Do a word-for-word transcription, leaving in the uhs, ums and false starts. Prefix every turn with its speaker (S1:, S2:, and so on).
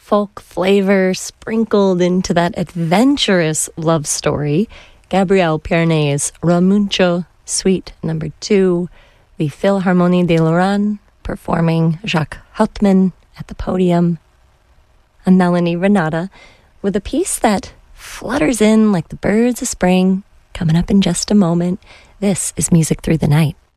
S1: folk flavor sprinkled into that adventurous love story. Gabriel Piernet's Ramuncho, Suite Number Two, the Philharmonie de Lorraine performing Jacques Hauptmann at the podium. I'm Melanie Renata with a piece that flutters in like the birds of spring, coming up in just a moment. This is Music Through the Night.